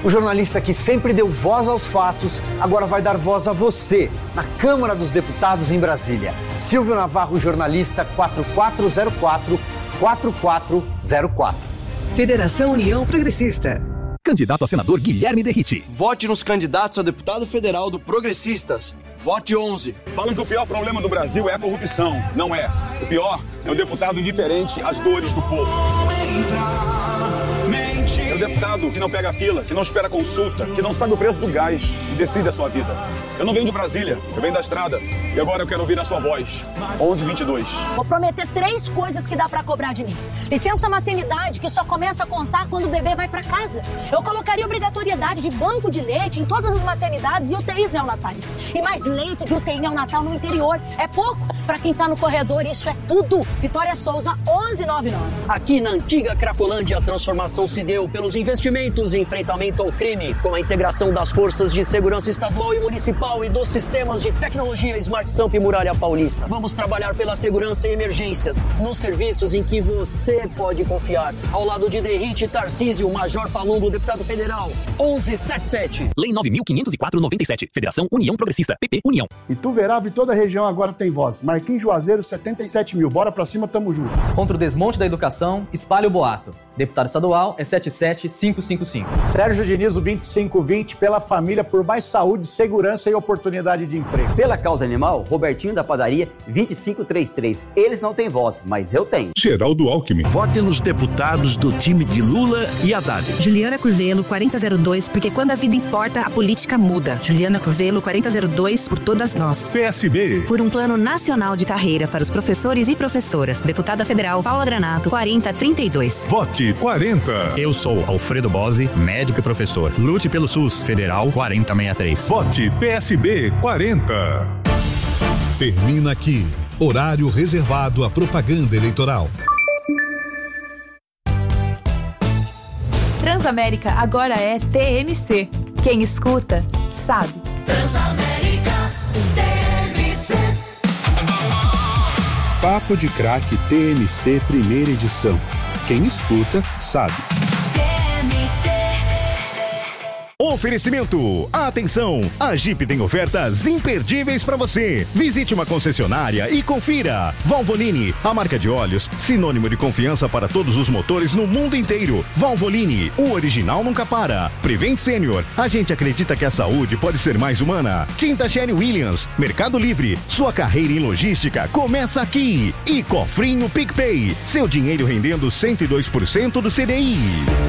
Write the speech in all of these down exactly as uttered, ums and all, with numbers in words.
O jornalista que sempre deu voz aos fatos, agora vai dar voz a você, na Câmara dos Deputados em Brasília. Silvio Navarro, jornalista quatro quatro zero quatro, quatro quatro zero quatro. Federação União Progressista. Candidato a senador Guilherme Derrite. Vote nos candidatos a deputado federal do Progressistas. Vote onze. Falam que o pior problema do Brasil é a corrupção. Não é. O pior é o deputado indiferente às dores do povo. É o deputado que não pega fila, que não espera consulta, que não sabe o preço do gás e decide a sua vida. Eu não venho de Brasília, eu venho da estrada. E agora eu quero ouvir a sua voz. onze vinte e dois. Vou prometer três coisas que dá pra cobrar de mim. Licença maternidade, que só começa a contar quando o bebê vai pra casa. Eu colocaria obrigatoriedade de banco de leite em todas as maternidades e U T Is neonatais. E mais leito de U T I neonatal no interior. É pouco pra quem tá no corredor, isso é tudo. Vitória Souza, onze noventa e nove. Aqui na antiga Cracolândia, a transformação se deu pelos investimentos em enfrentamento ao crime, com a integração das forças de segurança estadual e municipal e dos sistemas de tecnologia Smart Samp e Muralha Paulista. Vamos trabalhar pela segurança e emergências, nos serviços em que você pode confiar. Ao lado de Derrite Tarcísio, Major Palumbo, deputado federal, onze setenta e sete. Lei nove mil quinhentos e quatro, noventa e sete. Federação União Progressista. P P União. Ituverava e toda a região agora tem voz. Marquinhos Juazeiro, setenta e sete mil. Bora pra cima, tamo junto. Contra o desmonte da educação, espalhe o boato. Deputado estadual é sete sete cinco cinco cinco. Sérgio Diniz, vinte e cinco vinte, pela família, por mais saúde, segurança e oportunidade de emprego. Pela causa animal, Robertinho da padaria, vinte e cinco trinta e três. Eles não têm voz, mas eu tenho. Geraldo Alckmin. Vote nos deputados do time de Lula e Haddad. Juliana Curvelo, quarenta zero dois, porque quando a vida importa, a política muda. Juliana Curvelo, quarenta zero dois, por todas nós. P S B. Por um plano nacional de carreira para os professores e professoras. Deputada Federal Paula Granato, quarenta trinta e dois. Vote quarenta. Eu sou Alfredo Bose, médico e professor. Lute pelo SUS. Federal quarenta sessenta e três. Vote P S B quarenta. Termina aqui. Horário reservado à propaganda eleitoral. Transamérica agora é T M C. Quem escuta, sabe. Transamérica T M C. Papo de Craque T M C primeira edição. Quem escuta, sabe. Oferecimento. Atenção, a Jeep tem ofertas imperdíveis para você. Visite uma concessionária e confira. Valvoline, a marca de óleos, sinônimo de confiança para todos os motores no mundo inteiro. Valvoline, o original nunca para. Prevent Senior, a gente acredita que a saúde pode ser mais humana. Tinta Sherry Williams, Mercado Livre, sua carreira em logística começa aqui. E Cofrinho PicPay, seu dinheiro rendendo cento e dois por cento do C D I.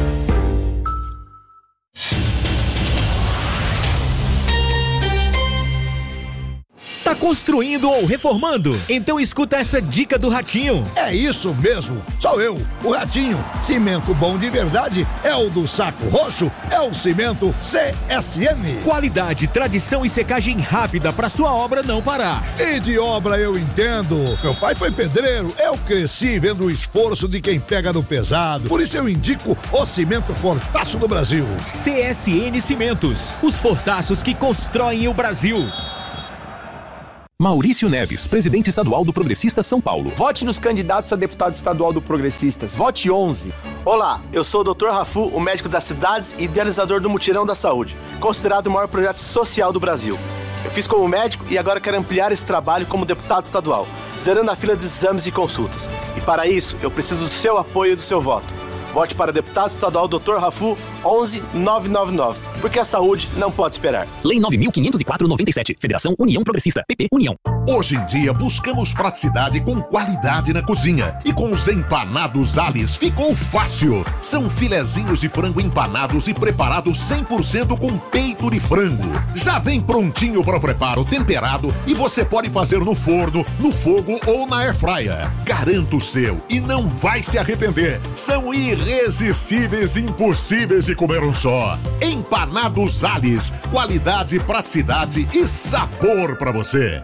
Tá construindo ou reformando? Então escuta essa dica do Ratinho. É isso mesmo, sou eu, o Ratinho. Cimento bom de verdade é o do Saco Roxo, é o cimento C S M. Qualidade, tradição e secagem rápida para sua obra não parar. E de obra eu entendo. Meu pai foi pedreiro, eu cresci vendo o esforço de quem pega no pesado. Por isso eu indico o cimento Fortaço do Brasil. C S N Cimentos, os fortaços que constroem o Brasil. Maurício Neves, presidente estadual do Progressistas São Paulo. Vote nos candidatos a deputado estadual do Progressistas. Vote onze. Olá, eu sou o doutor Rafu, o médico das cidades e idealizador do Mutirão da Saúde, considerado o maior projeto social do Brasil. Eu fiz como médico e agora quero ampliar esse trabalho como deputado estadual, zerando a fila de exames e consultas. E para isso, eu preciso do seu apoio e do seu voto. Vote para deputado estadual doutor Rafu onze nove nove nove, porque a saúde não pode esperar. Lei nove mil quinhentos e quatro, noventa e sete. Federação União Progressista. P P União. Hoje em dia buscamos praticidade com qualidade na cozinha. E com os empanados Alice ficou fácil. São filezinhos de frango empanados e preparados cem por cento com peito de frango. Já vem prontinho para o preparo, temperado, e você pode fazer no forno, no fogo ou na airfryer. Garanto o seu e não vai se arrepender. São irresistíveis e impossíveis de comer um só. Empanados Alice. Qualidade, praticidade e sabor para você.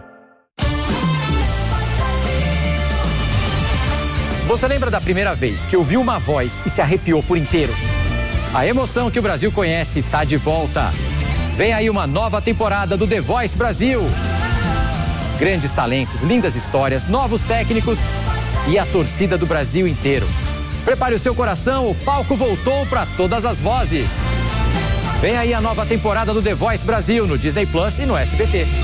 Você lembra da primeira vez que ouviu uma voz e se arrepiou por inteiro? A emoção que o Brasil conhece está de volta. Vem aí uma nova temporada do The Voice Brasil. Grandes talentos, lindas histórias, novos técnicos e a torcida do Brasil inteiro. Prepare o seu coração, o palco voltou para todas as vozes. Vem aí a nova temporada do The Voice Brasil no Disney Plus e no S B T.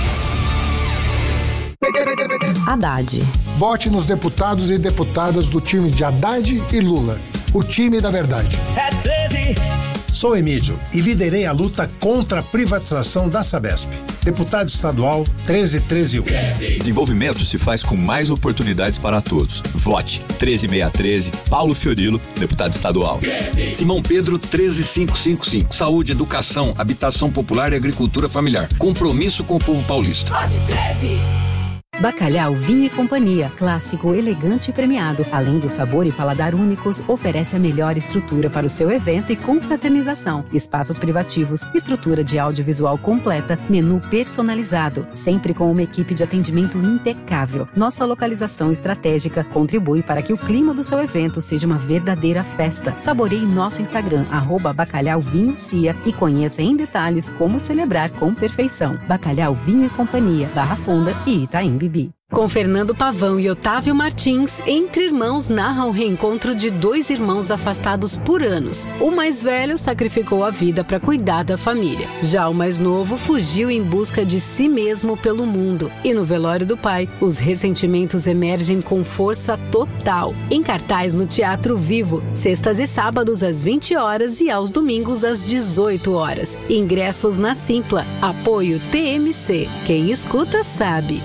Haddad. Vote nos deputados e deputadas do time de Haddad e Lula. O time da verdade. É treze. Sou Emílio e liderei a luta contra a privatização da Sabesp. Deputado estadual treze treze U. Desenvolvimento se faz com mais oportunidades para todos. Vote treze seis treze, Paulo Fiorilo, deputado estadual. treze. Simão Pedro treze cinco cinco cinco. Saúde, educação, habitação popular e agricultura familiar. Compromisso com o povo paulista. Vote treze. Bacalhau Vinho e Companhia, clássico, elegante e premiado. Além do sabor e paladar únicos, oferece a melhor estrutura para o seu evento e confraternização. Espaços privativos, estrutura de audiovisual completa, menu personalizado, sempre com uma equipe de atendimento impecável. Nossa localização estratégica contribui para que o clima do seu evento seja uma verdadeira festa. Saboreie nosso Instagram, arroba Bacalhau Vinho Cia, e conheça em detalhes como celebrar com perfeição. Bacalhau Vinho e Companhia, Barra Funda e Itaim Bibi. Com Fernando Pavão e Otávio Martins, Entre Irmãos narra o reencontro de dois irmãos afastados por anos. O mais velho sacrificou a vida para cuidar da família. Já o mais novo fugiu em busca de si mesmo pelo mundo. E no velório do pai, os ressentimentos emergem com força total. Em cartaz no Teatro Vivo, sextas e sábados às vinte horas e aos domingos às dezoito horas. Ingressos na Simpla. Apoio T M C. Quem escuta sabe.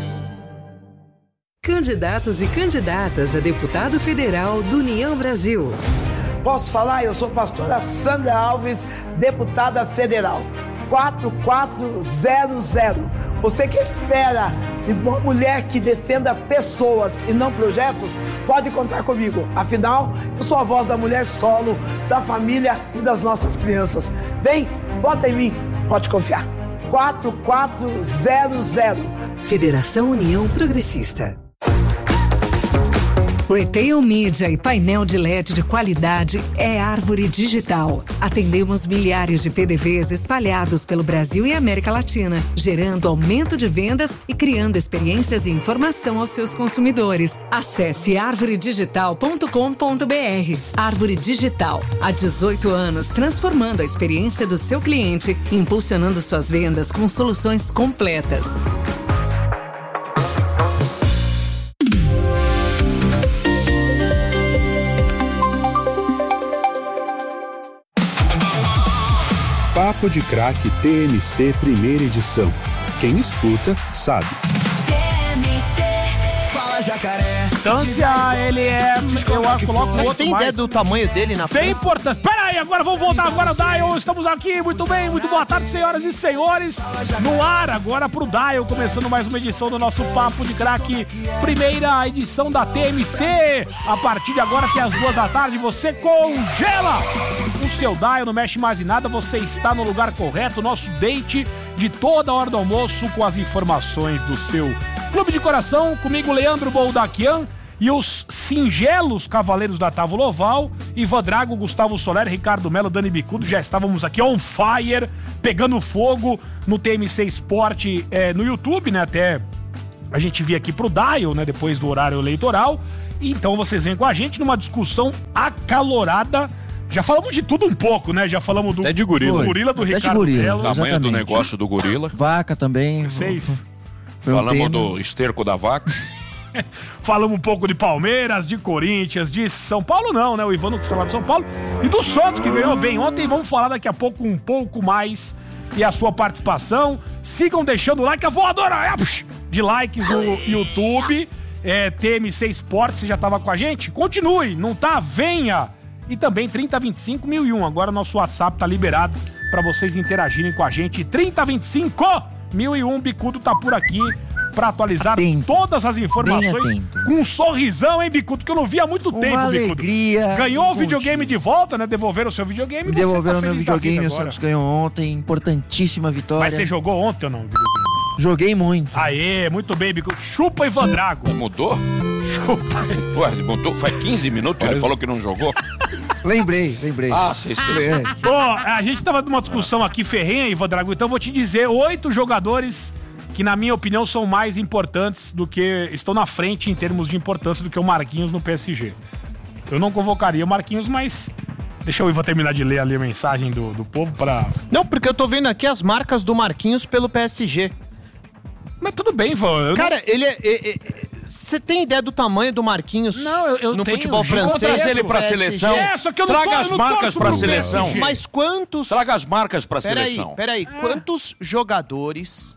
Candidatos e candidatas a deputado federal do União Brasil. Posso falar? Eu sou a pastora Sandra Alves, deputada federal. quatro quatro zero zero. Você que espera uma mulher que defenda pessoas e não projetos, pode contar comigo. Afinal, eu sou a voz da mulher solo, da família e das nossas crianças. Vem, vota em mim, pode confiar. quatro quatro zero zero. Federação União Progressista. Retail Media e painel de L E D de qualidade é Árvore Digital. Atendemos milhares de P D Vs espalhados pelo Brasil e América Latina, gerando aumento de vendas e criando experiências e informação aos seus consumidores. Acesse árvore digital ponto com ponto b r. Árvore Digital, há dezoito anos, transformando a experiência do seu cliente, impulsionando suas vendas com soluções completas. Papo de Craque T M C Primeira Edição. Quem escuta, sabe. T M C, fala jacaré. Distância, ele é. Eu coloco o outro. Tem ideia do tamanho dele na frente? Tem importância. Pera aí, agora vamos voltar agora, Dial. Estamos aqui, muito bem, muito boa tarde, senhoras e senhores. No ar, agora pro Dial, começando mais uma edição do nosso Papo de Craque. Primeira edição da T M C. A partir de agora, até as duas da tarde, você congela o seu Dial, não mexe mais em nada, você está no lugar correto. Nosso date de toda hora do almoço com as informações do seu clube de coração. Comigo, Leandro Boldaquian. E os singelos cavaleiros da Távola Oval, Ivan Drago, Gustavo Soler, Ricardo Melo, Dani Bicudo, já estávamos aqui on fire, pegando fogo no T M C Esporte é, no YouTube, né? Até a gente vir aqui pro Dial, né? Depois do horário eleitoral. Então vocês vêm com a gente numa discussão acalorada. Já falamos de tudo um pouco, né? Já falamos do, Até de gorila. do gorila do Até Ricardo gorila, Melo. tamanho exatamente. Do negócio do gorila. Vaca também. Vocês. Falamos do esterco da vaca. Falamos um pouco de Palmeiras, de Corinthians, de São Paulo não, né? O Ivan não quis falar de São Paulo. E do Santos, que ganhou bem ontem. Vamos falar daqui a pouco um pouco mais. E a sua participação. Sigam deixando o like, a voadora de likes no YouTube. É, T M C Esporte, você já estava com a gente? Continue, não tá? Venha! E também trinta vinte e cinco mil e um. Agora nosso WhatsApp tá liberado para vocês interagirem com a gente. trinta vinte e cinco mil e um. Bicudo tá por aqui para atualizar atento. Todas as informações. Com um sorrisão, hein, Bicudo? Que eu não vi há muito Uma tempo, alegria, Bicudo. Ganhou um o videogame de volta, né? Devolveram o seu videogame. Devolveram tá meu videogame, o Santos ganhou ontem. Importantíssima vitória. Mas você jogou ontem ou não? Videogame? Joguei muito. Aê, muito bem, Bicudo. Chupa Ivan Drago. Mudou? Chupa. Ué, mudou? Faz quinze minutos que ele falou que não jogou? Lembrei, lembrei. Ah, você esqueceu. Ó, a gente tava numa discussão aqui ferrenha, Ivan Drago, então eu vou te dizer oito jogadores que, na minha opinião, são mais importantes do que... estão na frente em termos de importância do que o Marquinhos no P S G. Eu não convocaria o Marquinhos, mas Deixa eu, eu vou terminar de ler ali a mensagem do, do povo pra... Não, porque eu tô vendo aqui as marcas do Marquinhos pelo P S G. Mas tudo bem, Ivan. Cara, não... ele é... Você tem ideia do tamanho do Marquinhos não, eu, eu no tenho, futebol francês? Trazer ele pra seleção. É, só que eu não Traga tô, as eu não marcas pra seleção. P S G. Mas quantos... Traga as marcas pra pera seleção. Aí, peraí, é. Quantos jogadores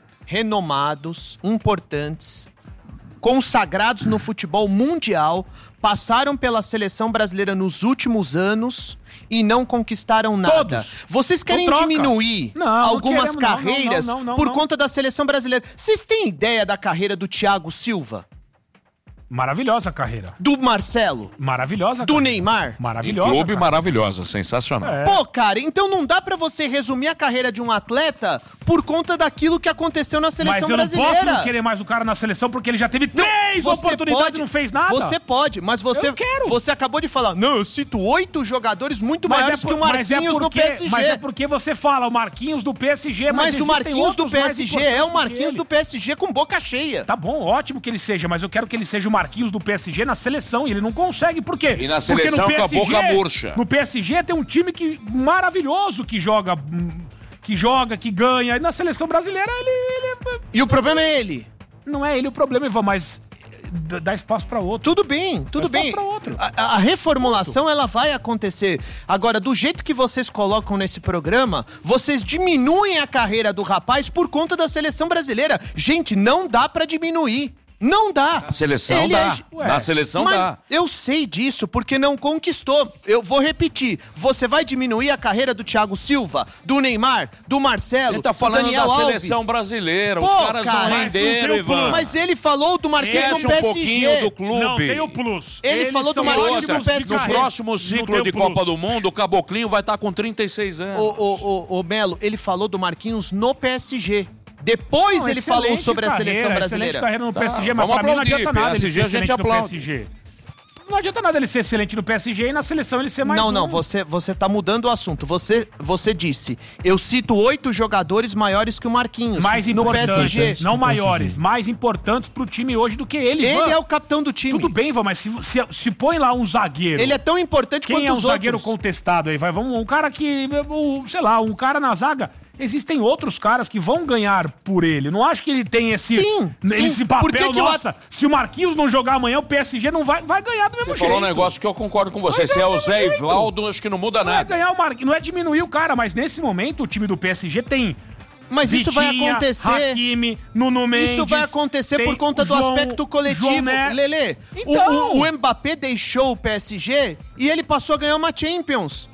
renomados, importantes, consagrados no futebol mundial, passaram pela seleção brasileira nos últimos anos e não conquistaram nada? Todos. Vocês querem Não diminuir não, algumas não carreiras não, não, não, não, por não. conta da seleção brasileira? Vocês têm ideia da carreira do Thiago Silva? Maravilhosa a carreira. Do Marcelo? Maravilhosa a Do carreira. Neymar? Maravilhosa. Clube cara. maravilhosa, sensacional. É. Pô, cara, então não dá pra você resumir a carreira de um atleta por conta daquilo que aconteceu na seleção mas eu brasileira. não posso não querer mais o cara na seleção porque ele já teve três Você oportunidades pode, e não fez nada. Você pode, mas você, Eu quero. você acabou de falar, não, eu cito oito jogadores muito Mas maiores é por- que o Marquinhos mas é no porque, P S G. Mas é porque você fala o Marquinhos do P S G, mas, Mas o existem Marquinhos do outros P mais S G é o importantes do que Marquinhos ele. do P S G com boca cheia. Tá bom, ótimo que ele seja, mas eu quero que ele seja o Marquinhos do P S G na seleção, e ele não consegue, por quê? E na Porque seleção no com a P S G, boca murcha. No P S G tem um time que, maravilhoso que joga, hum, que joga, que ganha, e na seleção brasileira ele... ele E o problema é ele. Não é ele o problema, Ivan, mas d- dá espaço pra outro. Tudo bem, tudo Dá bem. espaço pra outro. A, a reformulação, ela vai acontecer. Agora, do jeito que vocês colocam nesse programa, vocês diminuem a carreira do rapaz por conta da seleção brasileira. Gente, não dá pra diminuir. Não dá. Na seleção Ele dá. é- Na seleção Mas dá. eu sei disso porque não conquistou. Eu vou repetir. Você vai diminuir a carreira do Thiago Silva, do Neymar, do Marcelo, Ele tá do falando Daniel da Alves. seleção brasileira. Pô, Os caras cara, não mas renderam, Ivan. Mas ele falou do Marquinhos no Esquece P um S G. pouquinho do clube. Não, tem o plus. Ele Eles falou do são Marquinhos Outra, no P S G. no próximo Não ciclo tem de o plus. Copa do Mundo, o Caboclinho vai estar com trinta e seis anos. Ô, ô, ô, ô, Melo, ele falou do Marquinhos no P S G. Depois Não, ele falou excelente sobre a carreira, seleção brasileira. Excelente carreira no Tá, P S G, mas vamos pra mim não aplaudir, adianta nada ele P S G ser a gente excelente no P aplaude. S G. Não adianta nada ele ser excelente no P S G e na seleção ele ser mais Não, um. não, você, você tá mudando o assunto. Você, você disse, eu cito oito jogadores maiores que o Marquinhos mais no P S G. importantes, não maiores, mais importantes pro time hoje do que ele, Ele Ivan. é o capitão do time. Tudo bem, Ivan, mas se, se, se põe lá um zagueiro... Ele é tão importante Quem quanto é um os zagueiro outros. contestado aí? Vai, vamos, um cara que, o- sei lá, um cara na zaga... Existem outros caras que vão ganhar por ele. Não acho que ele tem esse, Sim, esse sim. papel, Por que que o nossa, se o Marquinhos não jogar amanhã, o P S G não vai, vai ganhar do mesmo Você jeito. falou um negócio que eu concordo com você. Vai Se é ganhar o do mesmo Zé jeito. Ivaldo, acho que não muda Não é nada. ganhar o Marquinhos, não é diminuir o cara, mas nesse momento o time do P S G tem... Mas isso vai Vitinha, acontecer. Hakimi, Nuno Mendes, Isso vai acontecer tem por conta do João- aspecto coletivo. João Ne- Lelê, o- Então. o, o Mbappé deixou o P S G e ele passou a ganhar uma Champions.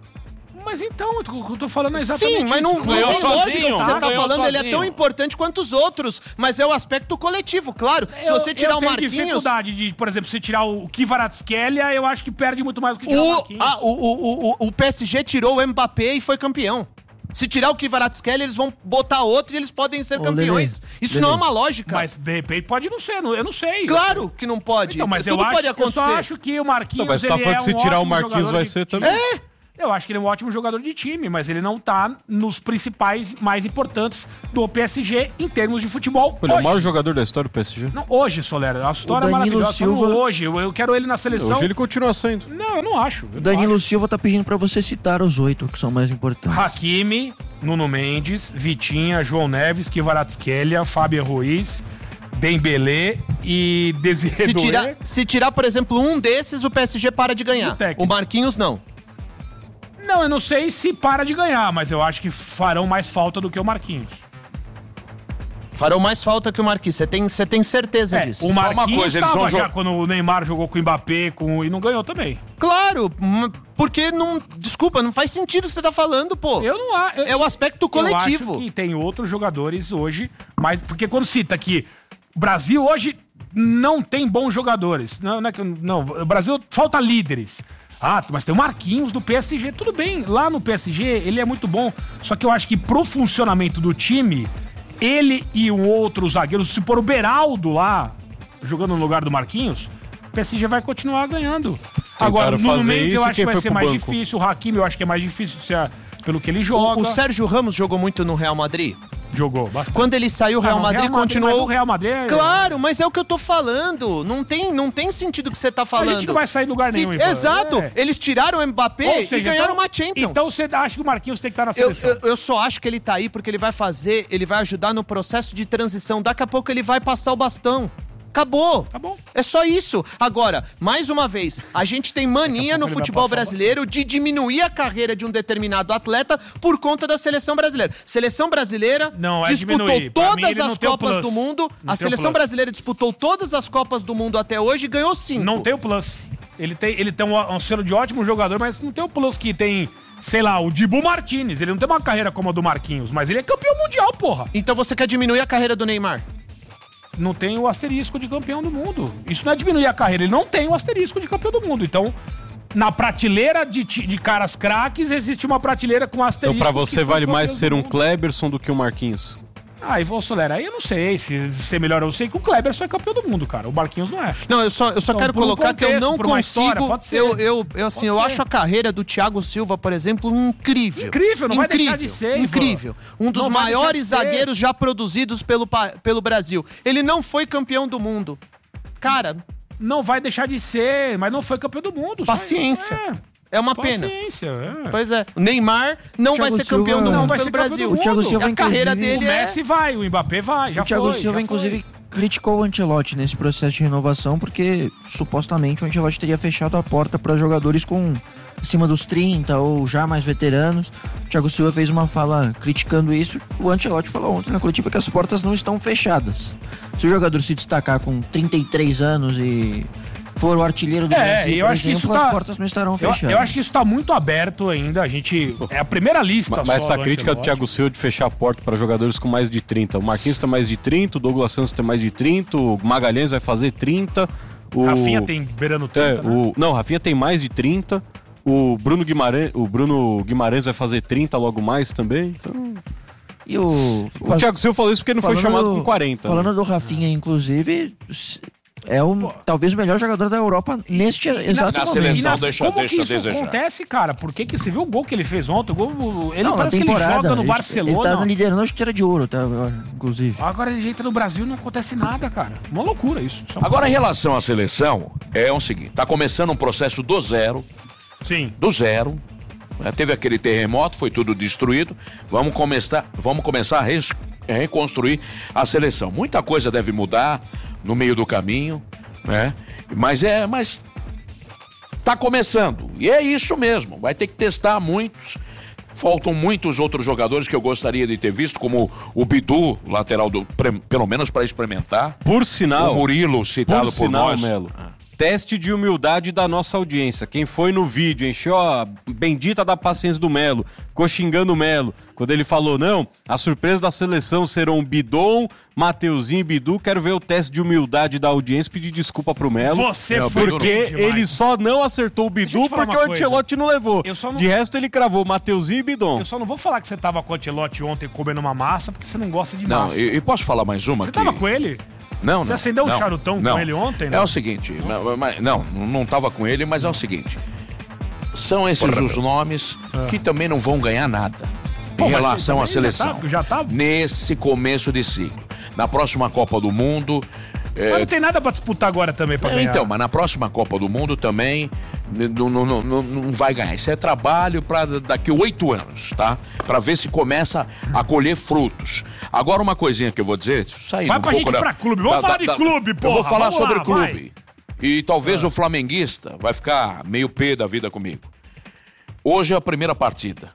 Mas então, eu tô, eu tô falando exatamente Sim, mas não, isso. não Ganhou tem sozinho, lógica o que você tá ganhou falando. Ele é sozinho. tão importante quanto os outros, mas é o aspecto coletivo, claro. Se Eu- você tirar eu o tenho Marquinhos... dificuldade de, por exemplo, se tirar o Kvaratskhelia, eu acho que perde muito mais do que tirar o O, Marquinhos. ah, o, o, o, o P S G tirou o Mbappé e foi campeão. Se tirar o Kvaratskhelia, eles vão botar outro e eles podem ser Ô, campeões. Lelê, Isso Lelê. não é uma lógica. Mas de repente pode não ser, não- eu não sei. Claro que não pode. Então, mas Tudo eu, acho, pode eu acontecer. só acho que o Marquinhos, Não, mas você tá ele falando é que se um tirar o ótimo Marquinhos jogador vai de ser time. também. É. Eu acho que ele é um ótimo jogador de time, mas ele não tá nos principais, mais importantes do P S G em termos de futebol Ele é o hoje. maior jogador da história do P S G. Não, hoje, Solera. A história é Danilo maravilhosa. Silva- Silva... Hoje, eu, eu quero ele na seleção. Hoje ele continua sendo. Não, eu não acho. Eu O Danilo não acho. Silva tá pedindo pra você citar os oito que são mais importantes. Hakimi, Nuno Mendes, Vitinha, João Neves, Kvaratskhelia, Fábio Ruiz, Dembélé e Desiré Se Doué. tirar, se tirar, por exemplo, um desses, o P S G para de ganhar. E o técnico? O Marquinhos, não. Não, eu não sei se para de ganhar, mas eu acho que farão mais falta do que o Marquinhos. Farão mais falta que o Marquinhos. Você tem, você tem certeza É, disso? o Só uma Marquinhos coisa, eles tava vão já jo- quando o Neymar jogou com o Mbappé com... e não ganhou também. Claro, hum, porque não... Desculpa, não faz sentido o que você tá falando, pô. Eu não acho. É o aspecto coletivo. Eu acho que tem outros jogadores hoje, mas porque quando cita que o Brasil hoje não tem bons jogadores. Não, não é que não, o Brasil falta líderes. Ah, mas tem o Marquinhos do P S G, tudo bem. Lá no P S G ele é muito bom, só que eu acho que pro funcionamento do time, ele e um outro zagueiro, se pôr o Beraldo lá jogando no lugar do Marquinhos, o P S G vai continuar ganhando. Agora, no fazer Mendes eu isso, acho que quem vai foi ser pro mais banco? difícil. O Hakimi eu acho que é mais difícil se a- pelo que ele joga. O, o Sérgio Ramos jogou muito no Real Madrid? Jogou bastante. Quando ele saiu, o Real Ah, não, Madrid Real Madrid, continuou... mas o Real Madrid é- Claro, mas é o que eu tô falando. Não tem, não tem sentido o que você tá falando. A gente não vai sair do lugar Se- nenhum, Ivan. Exato. É. Eles tiraram o Mbappé Ou e seja, ganharam então- uma Champions. Então você acha que o Marquinhos tem que estar na Eu, seleção? eu, eu só acho que ele tá aí porque ele vai fazer, ele vai ajudar no processo de transição. Daqui a pouco ele vai passar o bastão. Acabou. Tá bom. É só isso. Agora, mais uma vez, a gente tem mania no ele vai futebol passar o brasileiro de diminuir a carreira de um determinado atleta por conta da seleção brasileira. Seleção brasileira Não, é disputou diminuir. Pra mim, todas ele não as tem o Copas plus. do Mundo. Não A tem o seleção plus. brasileira disputou todas as Copas do Mundo até hoje e ganhou cinco. Não tem o plus. Ele tem, ele tem um, um selo de ótimo jogador, mas não tem o plus que tem, sei lá, o Dibu Martinez. Ele não tem uma carreira como a do Marquinhos, mas ele é campeão mundial, porra. Então você quer diminuir a carreira do Neymar? Não tem o asterisco de campeão do mundo. Isso não é diminuir a carreira, ele não tem o asterisco de campeão do mundo. Então, na prateleira de, ti- de caras craques, existe uma prateleira com asterisco. Então pra que você são vale mais campeões ser do um mundo. Kleberson do que um Marquinhos? Ah, Ivan Soler, aí eu não sei se ser melhor. Eu sei que o Kleber só é campeão do mundo, cara. O Marquinhos não é. Não, eu só, eu só Então, quero por um colocar que eu contexto, não por uma consigo. história, pode ser. Eu, eu, eu, assim, Pode eu ser. acho a carreira do Thiago Silva, por exemplo, incrível. Incrível, não vai incrível, deixar de ser, Ivan. Incrível. Um dos Não vai deixar maiores de ser. zagueiros já produzidos pelo, pa- pelo Brasil. Ele não foi campeão do mundo. Cara, Não vai deixar de ser, mas não foi campeão do mundo. só paciência. isso, É uma é. pena. Paciência, é. Pois é. O Neymar não vai Thiago ser campeão Silva- do Não, mundo vai pelo ser campeão Brasil. do mundo. O Thiago Silva, E a carreira inclusive- dele O é... Messi vai, o Mbappé vai, já o Thiago foi. Silva, já inclusive, foi. criticou o Ancelotti nesse processo de renovação porque supostamente o Ancelotti teria fechado a porta para jogadores com acima dos trinta ou já mais veteranos. O Thiago Silva fez uma fala criticando isso. O Ancelotti falou ontem na coletiva que as portas não estão fechadas. Se o jogador se destacar com trinta e três anos e for o artilheiro do É, Brasil, e eu por acho que isso exemplo, tá... as portas não estarão eu, fechadas. eu acho que isso tá muito aberto ainda. A gente... É a primeira lista Mas só essa do crítica do Ancelotti. Thiago Silva de fechar a porta para jogadores com mais de trinta. O Marquinhos tem mais de trinta, o Douglas Santos tem mais de trinta, o Magalhães vai fazer trinta. O... Rafinha tem beirando É, trinta, né? o... Não, Rafinha tem mais de trinta. O Bruno Guimarães, o Bruno Guimarães vai fazer trinta logo mais também. Então... E o, O Thiago Silva falou isso porque não foi Falando chamado do- com quarenta. Falando né? do Rafinha, inclusive, é o, talvez o melhor jogador da Europa neste exato na momento. seleção E na- deixa- como deixa que a isso desejar. acontece, cara? Por que que você viu o gol que ele fez ontem? O gol, ele Não, na parece que ele temporada. joga no ele- Barcelona. Ele tá liderando a chuteira de ouro, tá, inclusive. Agora ele entra no Brasil e não acontece nada, cara. Uma loucura isso. Isso é uma Agora, em relação à seleção, é o seguinte: tá começando um processo do zero. Sim. Do zero. né? Teve aquele terremoto, foi tudo destruído. Vamos começar, vamos começar a res- a reconstruir a seleção. Muita coisa deve mudar no meio do caminho, né? Mas é, mas tá começando. E é isso mesmo. Vai ter que testar muitos. Faltam muitos outros jogadores que eu gostaria de ter visto, como o Bidu, lateral do, pre- pelo menos para experimentar. Por sinal. O Murilo, citado Por por, sinal, nós. Melo. Teste de humildade da nossa audiência. Quem foi no vídeo, encheu a bendita da paciência do Melo, ficou xingando o Melo. Quando ele falou, não, a surpresa da seleção serão Bidon, Mateuzinho e Bidu. Quero ver o teste de humildade da audiência, pedir desculpa pro Melo. Você foi Porque demais. ele só não acertou o Deixa eu Bidu te falar porque uma o Ancelotti não levou. Eu só não- De resto, ele cravou Mateuzinho e Bidon. Eu só não vou falar que você tava com o Ancelotti ontem comendo uma massa, porque você não gosta de Não, massa. e, e posso falar mais uma Você aqui? tava com ele? Não, Você não, acendeu um não, charutão não. com ele ontem, É não? o seguinte, mas- mas- não, não tava com ele, mas é o seguinte. São esses Porra, os meu. nomes Ah. que também não vão ganhar nada Pô, em mas relação à você também seleção. já tá- já tá- Nesse começo de ciclo. Na próxima Copa do Mundo. é, Mas não tem nada pra disputar agora também pra é, ganhar. então, mas na próxima Copa do Mundo também n- não, não, não, não- não vai ganhar. Isso é trabalho para daqui oito anos, tá? Para ver se começa a colher frutos. Agora uma coisinha que eu vou dizer, saindo Vai um pra pouco gente da- pra clube. Vamos da- falar da- de da- clube, Eu porra. vou falar Vamos sobre lá, clube. E talvez Ah. o flamenguista vai ficar meio pé da vida comigo. Hoje é a primeira partida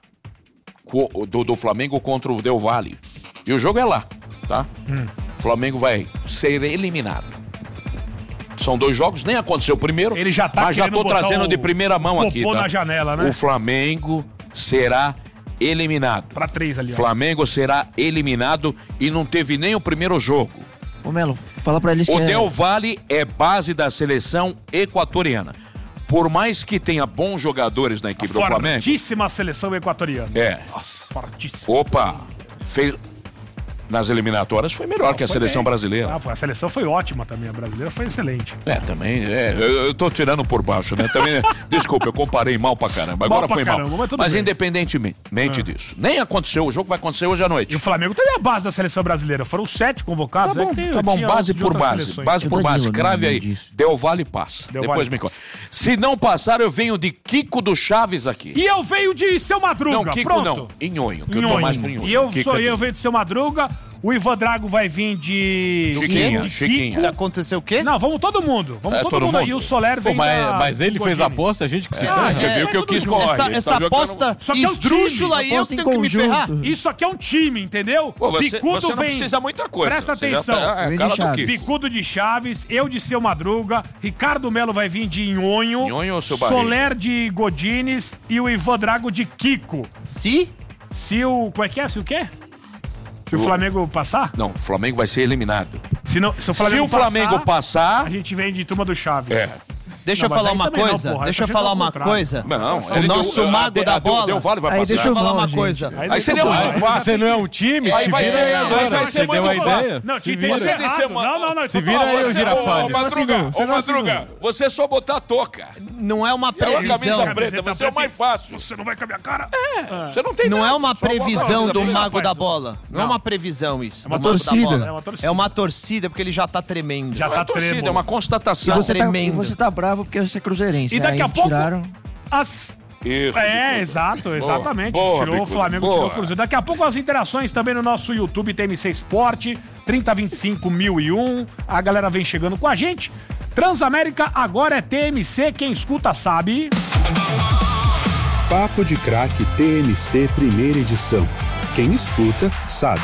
co- do, do Flamengo contra o Del Valle. E o jogo é lá, tá? Hum. O Flamengo vai ser eliminado. São dois jogos, nem aconteceu o primeiro. Ele já tá mas já querendo tô botar trazendo o de primeira mão popô aqui, tá? na janela, né? O Flamengo será eliminado. Pra três ali, ó. Flamengo será eliminado e não teve nem o primeiro jogo. Ô Melo, fala pra eles O que é- Del Valle é base da seleção equatoriana. Por mais que tenha bons jogadores na equipe do Flamengo. Fortíssima seleção equatoriana. É. Nossa, fortíssima. Opa! Fez... nas eliminatórias foi melhor Não, que a foi seleção bem. brasileira. Ah, a seleção foi ótima também, a brasileira foi excelente. É, também, é, eu, eu tô tirando por baixo, né? Também, desculpa, eu comparei mal pra caramba. Agora Mal pra foi caramba, mal. mas tudo Mas bem. independentemente Ah. disso, nem aconteceu, o jogo vai acontecer hoje à noite. E o Flamengo teve a base da seleção brasileira, foram sete convocados. Tá bom, é que tem- tá bom, tinha base de por outras base, seleções. base por base, crave aí. disso. Del Valle passa. Del Depois Valle me passa. conta. Se não passar, eu venho de Kiko do Chaves aqui. E eu venho de Seu Madruga, Não, Kiko pronto. não, Inhonho, que eu Nhonho. tô mais pro Inhonho. E eu Kiko sou é eu, dele. venho de Seu Madruga. O Ivan Drago vai vir de... Chiquinha, de Chiquinha. Kiko. Se acontecer o quê? Não, vamos todo mundo. Vamos É, todo, todo mundo aí. mundo? E o Soler Pô, vem mas, da- mas ele do fez a Godinez. aposta, a gente que se É, ferra. você viu que eu quis correr. Essa, Ele essa tá jogando- aposta Só que é um esdrúxula time. aí, eu Aposta em tenho que me conjunto. ferrar. Isso aqui é um time, entendeu? Pô, você, Picudo você não vem... precisa muita coisa. Presta Você já atenção. tá- é, a Vem cara de do Chaves. Kiko. Picudo de Chaves, eu de Seu Madruga, Ricardo Melo vai vir de Nhonho, Nhonho ou seu Barriga? Soler de Godines e o Ivan Drago de Kiko. Se? Se o... Como é que é? Se o quê? Se o O- Flamengo passar? Não, o Flamengo vai ser eliminado. Se, não, se o Flamengo, Se o Flamengo passar... a gente vem de turma do Chaves. É. Deixa eu Não, mas falar aí uma também não, coisa. porra, deixa aí eu tá falar chegando ao uma contrário. coisa. Não, O nosso deu- mago a- da a- deu- bola. Del Valle vai Aí passar. deixa Deixa eu eu falar mal, uma gente. coisa. Aí Aí seria deixa eu- muito fácil. Você não é um time? Aí te vai vira ser- aí aí agora. vai Você ser deu a muito fácil. ideia? Não, Se tinha vira. entendido Você disse errado. uma- Não, não, não. Se então vira fala- aí, ô você- Girafales. Ô, Madruga, Você ô, não assinou. Madruga, você é só botar a touca. Não é uma E a camisa previsão. preta, você é o mais fácil. Você não vai com a minha cara? Você não tem Não nada, é uma só bota a previsão camisa do preta. mago rapaz. da bola. Não é Não. uma previsão isso. É uma do mago da torcida. bola. É uma torcida. É uma torcida porque ele já tá tremendo. Já Não é tá torcida, trêmulo. é uma E constatação. você, tá, e tremendo. você tá bravo porque você é cruzeirense. E né? daqui a Aí pouco- tiraram... As... Isso, É, Bicudo. exato, exatamente. Boa, tirou o Bicudo, Flamengo, boa. tirou o Cruzeiro. Daqui a pouco as interações também no nosso YouTube T M C Esporte, trinta vinte e cinco mil e um. A galera vem chegando com a gente. Transamérica agora é T M C, quem escuta sabe. Papo de Craque T M C Primeira Edição. Quem escuta, sabe.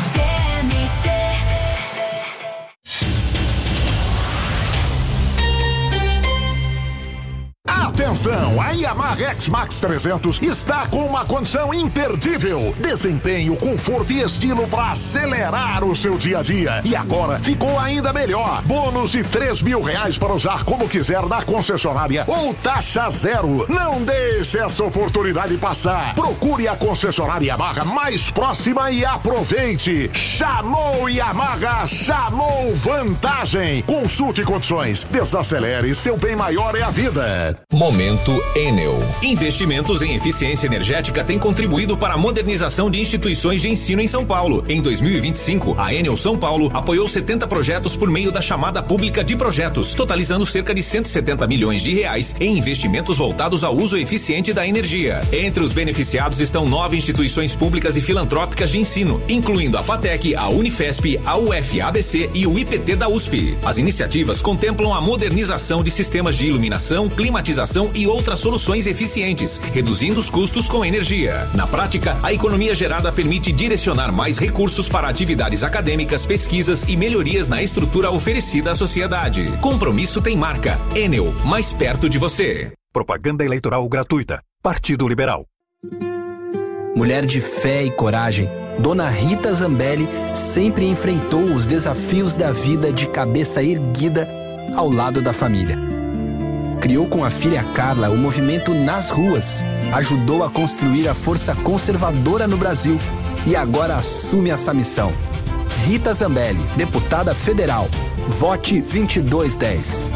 Atenção, a Yamaha X-Max trezentos está com uma condição imperdível. Desempenho, conforto e estilo para acelerar o seu dia a dia. E agora ficou ainda melhor. Bônus de três mil reais para usar como quiser na concessionária ou taxa zero. Não deixe essa oportunidade passar. Procure a concessionária Yamaha mais próxima e aproveite. Chamou Yamaha, chamou vantagem. Consulte condições. Desacelere, seu bem maior é a vida. Momento Enel. Investimentos em eficiência energética têm contribuído para a modernização de instituições de ensino em São Paulo. Em dois mil e vinte e cinco, a Enel São Paulo apoiou setenta projetos por meio da chamada pública de projetos, totalizando cerca de cento e setenta milhões de reais em investimentos voltados ao uso eficiente da energia. Entre os beneficiados estão nove instituições públicas e filantrópicas de ensino, incluindo a FATEC, a Unifesp, a U F A B C e o I P T da U S P. As iniciativas contemplam a modernização de sistemas de iluminação, climatização e outras soluções eficientes, reduzindo os custos com energia. Na prática, a economia gerada permite direcionar mais recursos para atividades acadêmicas, pesquisas e melhorias na estrutura oferecida à sociedade. Compromisso tem marca. Enel, mais perto de você. Propaganda eleitoral gratuita. Partido Liberal. Mulher de fé e coragem, Dona Rita Zambelli sempre enfrentou os desafios da vida de cabeça erguida ao lado da família. Criou com a filha Carla o movimento Nas Ruas, ajudou a construir a força conservadora no Brasil e agora assume essa missão. Rita Zambelli, deputada federal. Vote vinte e dois dez.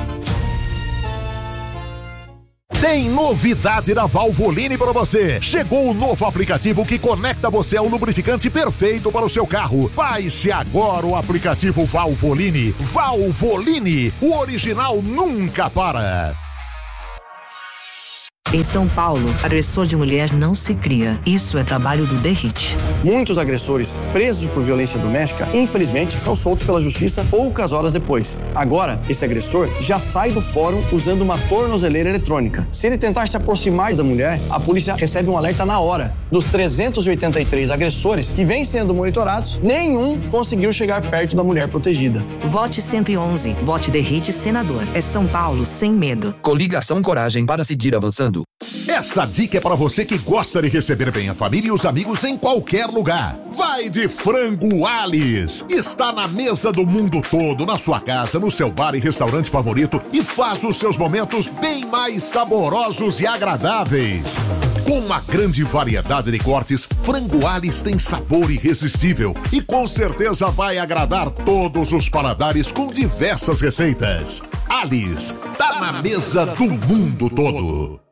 Tem novidade da Valvoline para você. Chegou o novo aplicativo que conecta você ao lubrificante perfeito para o seu carro. Baixe agora o aplicativo Valvoline. Valvoline, o original nunca para. Em São Paulo, agressor de mulher não se cria. Isso é trabalho do D R I T. Muitos agressores presos por violência doméstica, infelizmente, são soltos pela justiça poucas horas depois. Agora, esse agressor já sai do fórum usando uma tornozeleira eletrônica. Se ele tentar se aproximar da mulher, a polícia recebe um alerta na hora. Dos trezentos e oitenta e três agressores que vêm sendo monitorados, nenhum conseguiu chegar perto da mulher protegida. Vote cento e onze. Vote D R I T senador. É São Paulo sem medo. Coligação Coragem para seguir avançando. Essa dica é para você que gosta de receber bem a família e os amigos em qualquer lugar. Vai de Frango Alice. Está na mesa do mundo todo, na sua casa, no seu bar e restaurante favorito e faz os seus momentos bem mais saborosos e agradáveis. Com uma grande variedade de cortes, Frango Alice tem sabor irresistível e com certeza vai agradar todos os paladares com diversas receitas. Alice, tá na mesa do mundo todo.